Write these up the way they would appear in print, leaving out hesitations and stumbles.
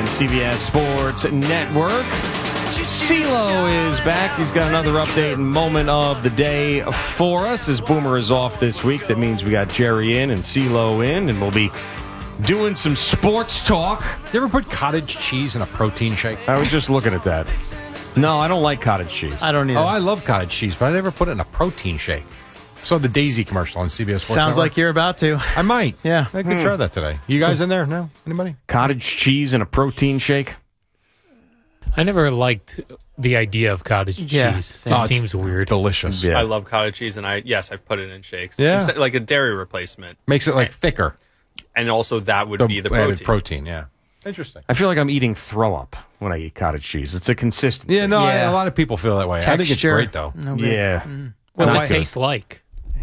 and CBS Sports Network. CeeLo is back. He's got another update and moment of the day for us. As Boomer is off this week, that means we got Jerry in and CeeLo in, and we'll be doing some sports talk. You ever put cottage cheese in a protein shake? I was just looking at that. No, I don't like cottage cheese. I don't either. Oh, I love cottage cheese, but I never put it in a protein shake. Saw the Daisy commercial on CBS Sports Sounds Network. like you're about to. I might. Yeah. I could try that today. You guys in there? No? Anybody? Cottage cheese in a protein shake? I never liked the idea of cottage Yeah. cheese. It Oh, just seems weird. Delicious. Yeah. I love cottage cheese, and I've put it in shakes. Yeah. Instead, like a dairy replacement. Makes it like thicker. And also that would be the added protein. protein, yeah. Interesting. I feel like I'm eating throw up when I eat cottage cheese. It's a consistency. Yeah, no, Yeah. a lot of people feel that way. I think it's Texture. great, though. No good. Yeah. What's No, it taste like?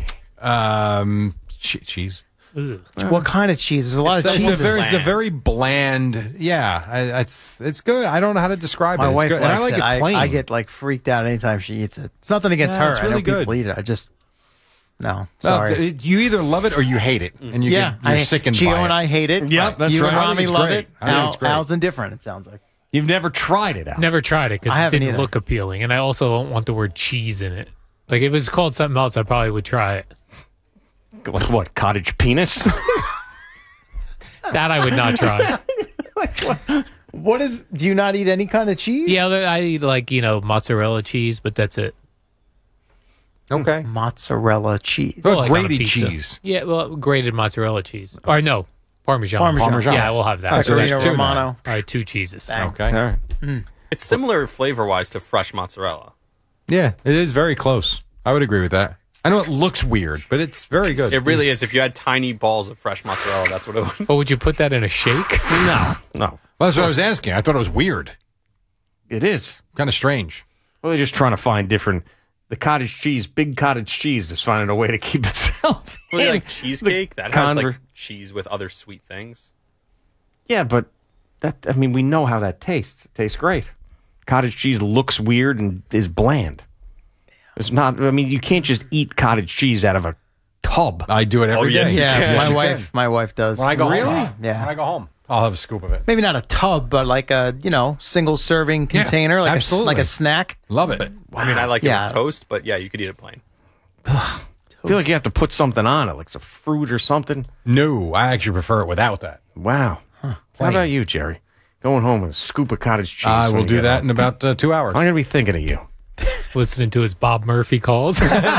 Cheese. Ugh. What kind of cheese? There's a lot of It's cheese. a very bland. Yeah, it's good. I don't know how to describe My it. It's wife good. likes And I like it plain. I get like freaked out anytime she eats it. It's nothing against Yeah, her. it's I know really people good. eat it. I just no. No, Sorry. you either love it or you hate it, and you yeah, you're sickened Gio by it. and I hate it. Yep, that's you right. and I think Rami it's love great. it. I think it's great. Al's indifferent. It sounds like. You've never tried it, Al. Never tried it because I it haven't didn't either. look appealing, and I also don't want the word cheese in it. Like if it was called something else, I probably would try it. Like what, cottage penis? That I would not try. What is? Do you not eat any kind of cheese? Yeah, I eat like mozzarella cheese, but that's it. Okay. Mozzarella cheese. Well, Like on a grated pizza. cheese. Yeah, well, grated mozzarella cheese. Or no, Parmesan. Parmesan. Yeah, we'll have that. Oh, so Pecorino there's two Romano. now. All right, 2 cheeses. Okay. All right. It's similar flavor-wise to fresh mozzarella. Yeah, it is very close. I would agree with that. I know it looks weird, but it's very good. It really is. If you had tiny balls of fresh mozzarella, that's what it would. But would you put that in a shake? No. Well, that's what I was asking. I thought it was weird. It is. Kind of strange. Well, they're just trying to find different. The cottage cheese, big cottage cheese, is finding a way to keep itself. Well, in like cheesecake that has conver- like cheese with other sweet things. Yeah, but we know how that tastes. It tastes great. Cottage cheese looks weird and is bland. It's not. You can't just eat cottage cheese out of a tub. I do it every yes, day. you Yeah, can. my wife does. When I go Really? home. Yeah. When I go home, I'll have a scoop of it. Maybe not a tub, but like a single serving container, like absolutely. like a snack. Love it. I mean, I like Yeah. it with toast, but yeah, you could eat it plain. I feel like you have to put something on it, like some fruit or something. No, I actually prefer it without that. Wow. How about you, Jerry? Going home with a scoop of cottage cheese. I when will you do get that home. in about 2 hours. I'm going to be thinking of you. Listening to his Bob Murphy calls.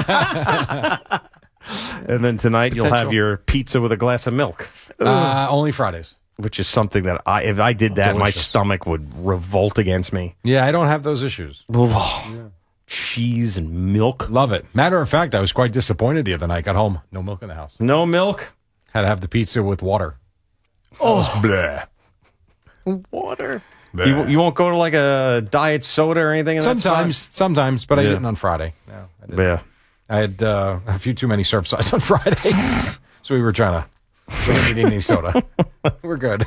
And then tonight you'll have Potential. your pizza with a glass of milk, Only Fridays. which is something that if I did that, my Delicious. stomach would revolt against me. Yeah, I don't have those issues. Cheese and milk. Love it. Matter of fact, I was quite disappointed the other night. Got home, no milk in the house. No milk? Had to have the pizza with water. Bleh. Water. You won't go to like a diet soda or anything in that Sometimes, but I Yeah. didn't on Friday. No, I didn't. spot? Yeah. I had a few too many surf sides on Friday, so we were trying to. We didn't need any soda. We're good.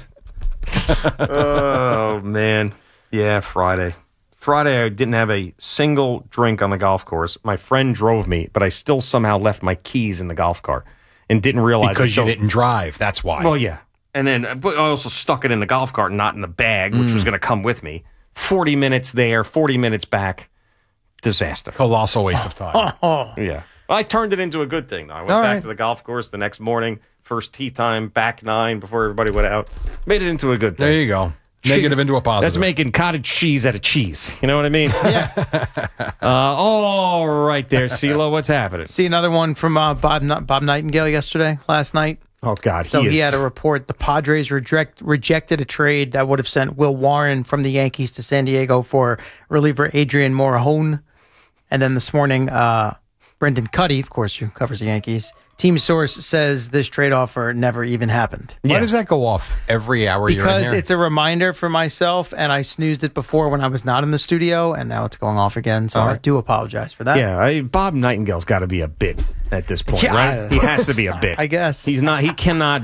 Oh, man. Yeah, Friday. Friday, I didn't have a single drink on the golf course. My friend drove me, but I still somehow left my keys in the golf cart and didn't realize Because it you till- didn't drive. That's why. Well, yeah. And then but I also stuck it in the golf cart, not in the bag, which was going to come with me. 40 minutes there, 40 minutes back. Disaster. Colossal waste of time. Yeah. I turned it into a good thing, though. I went All back right. to the golf course the next morning, first tee time, back 9 before everybody went out. Made it into a good thing. There you go. Negative into a positive. That's making cottage cheese out of cheese. You know what I mean? Yeah. All right there, CeeLo. What's happening? See another one from Bob Nightingale last night. Oh, God. So he had a report. The Padres rejected a trade that would have sent Will Warren from the Yankees to San Diego for reliever Adrian Morejon. And then this morning, Brendan Cuddy, of course, who covers the Yankees, team source says this trade offer never even happened. Why does that go off every hour you're in Because here? it's a reminder for myself, and I snoozed it before when I was not in the studio, and now it's going off again. So All I right. do apologize for that. Yeah, Bob Nightingale's got to be a bit at this point, Yeah. right? He has to be a bit. I guess. He cannot